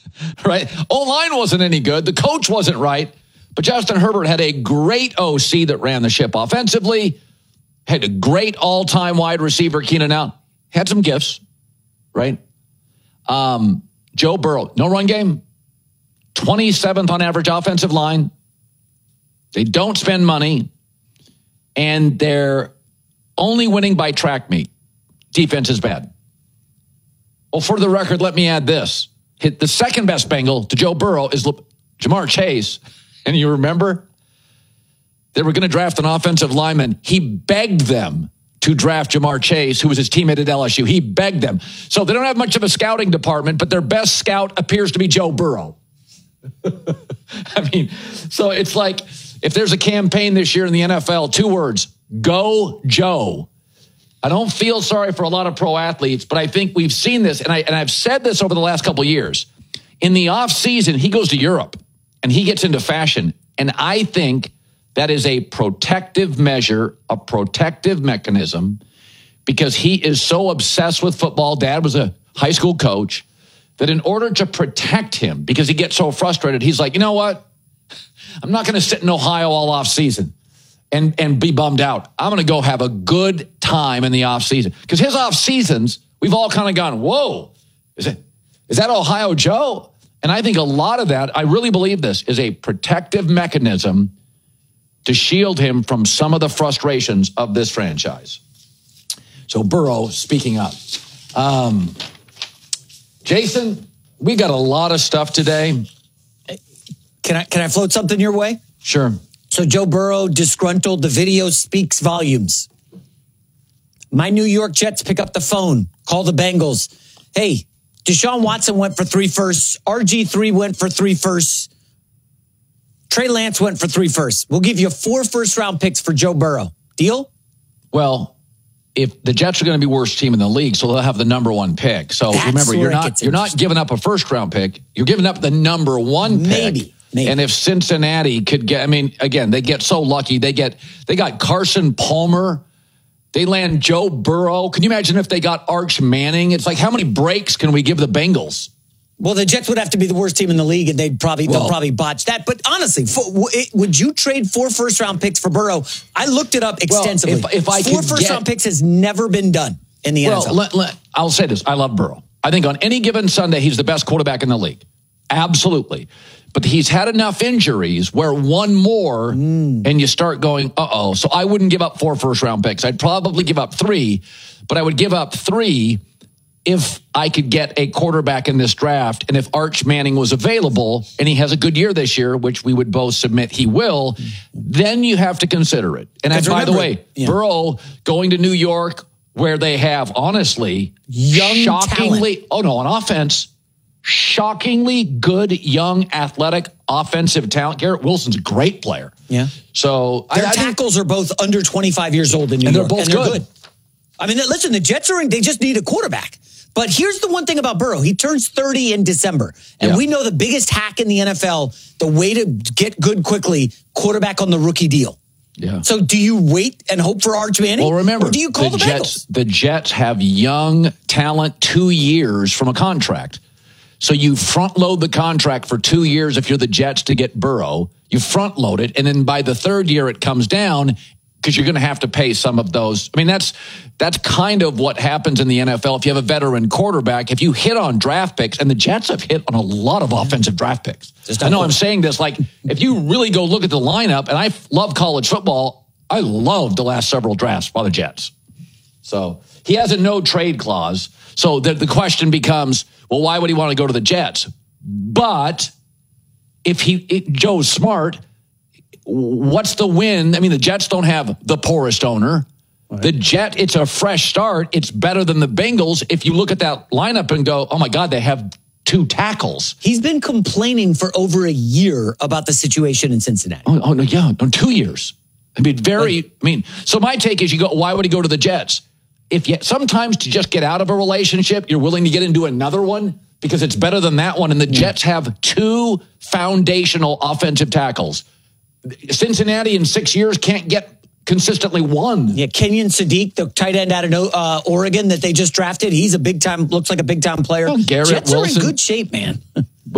right? O-line wasn't any good. The coach wasn't right. But Justin Herbert had a great OC that ran the ship offensively, had a great all-time wide receiver, Keenan Allen. Had some gifts, right? Joe Burrow, no run game, 27th on average offensive line. They don't spend money, and they're only winning by track meet. Defense is bad. Well, for the record, let me add this. The second best Bengal to Joe Burrow is Ja'Marr Chase. And you remember? They were going to draft an offensive lineman. He begged them to draft Ja'Marr Chase, who was his teammate at LSU. He begged them. So they don't have much of a scouting department, but their best scout appears to be Joe Burrow. I mean, so it's like, if there's a campaign this year in the NFL, 2 words, go Joe. I don't feel sorry for a lot of pro athletes, but I think we've seen this, and I've said this over the last couple of years. In the offseason, he goes to Europe, and he gets into fashion. And I think that is a protective measure, a protective mechanism, because he is so obsessed with football. Dad was a high school coach, that in order to protect him, because he gets so frustrated, he's like, you know what? I'm not going to sit in Ohio all off season and be bummed out. I'm going to go have a good time in the off season. Because his off seasons, we've all kind of gone, whoa, is that Ohio Joe? And I think a lot of that, I really believe this, is a protective mechanism to shield him from some of the frustrations of this franchise. So Burrow, speaking up. Jason, we got a lot of stuff today. Can I float something your way? Sure. So Joe Burrow disgruntled. The video speaks volumes. My New York Jets pick up the phone, call the Bengals. Hey, Deshaun Watson went for 3 firsts. RG3 went for 3 firsts. Trey Lance went for 3 firsts. We'll give you 4 first-round picks for Joe Burrow. Deal? Well, if the Jets are going to be worst team in the league, so they'll have the number 1 pick. So remember, you're not giving up a first-round pick. You're giving up the number 1 pick. Maybe. And if Cincinnati could get, I mean, again, they get so lucky. They got Carson Palmer. They land Joe Burrow. Can you imagine if they got Arch Manning? It's like, how many breaks can we give the Bengals? Well, the Jets would have to be the worst team in the league, and they'll probably botch that. But honestly, would you trade 4 first-round picks for Burrow? I looked it up extensively. Well, if I 4 first-round picks has never been done in the NFL. I'll say this. I love Burrow. I think on any given Sunday, he's the best quarterback in the league. Absolutely. But he's had enough injuries where one more and you start going, uh-oh. So I wouldn't give up 4 first-round picks. I'd probably give up 3, but I would give up 3 if I could get a quarterback in this draft. And if Arch Manning was available and he has a good year this year, which we would both submit he will, then you have to consider it. And by the way, Burrow going to New York where they have, honestly, shockingly talent. Oh, no, on offense, shockingly good, young, athletic, offensive talent. Garrett Wilson's a great player. Yeah. So their tackles are both under 25 years old in New York. They're both good. I mean, listen, the Jets they just need a quarterback. But here's the one thing about Burrow. He turns 30 in December. And we know the biggest hack in the NFL, the way to get good quickly, quarterback on the rookie deal. Yeah. So do you wait and hope for Arch Manning? Well, remember, or do you call the Bengals? The Jets have young talent 2 years from a contract. So you front load the contract for 2 years if you're the Jets to get Burrow. You front load it, and then by the 3rd year it comes down because you're going to have to pay some of those. I mean, that's kind of what happens in the NFL if you have a veteran quarterback. If you hit on draft picks, and the Jets have hit on a lot of offensive draft picks. I know I'm saying this, like, if you really go look at the lineup, and I love college football, I love the last several drafts by the Jets. So he has a no trade clause. So the question becomes, well, why would he want to go to the Jets? But if Joe's smart, what's the win? I mean, the Jets don't have the poorest owner. Right. It's a fresh start. It's better than the Bengals. If you look at that lineup and go, oh my God, they have 2 tackles. He's been complaining for over a year about the situation in Cincinnati. Oh no, yeah, no, 2 years. I mean, so my take is why would he go to the Jets? Sometimes to just get out of a relationship, you're willing to get into another one because it's better than that one. And the Jets have 2 foundational offensive tackles. Cincinnati in 6 years can't get consistently 1. Yeah, Kenyon Sadiq, the tight end out of Oregon that they just drafted, looks like a big time player. Garrett Jets Wilson are in good shape, man.